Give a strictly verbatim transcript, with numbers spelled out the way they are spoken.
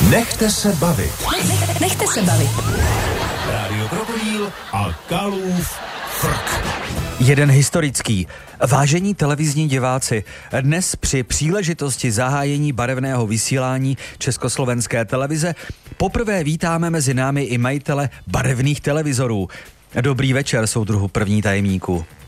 Nechte se bavit. Nechte se bavit. Rádio Krokodýl a Kalův frk. Jeden historický. Vážení televizní diváci, dnes při příležitosti zahájení barevného vysílání Československé televize poprvé vítáme mezi námi i majitele barevných televizorů. Dobrý večer, soudruhu první tajemníku.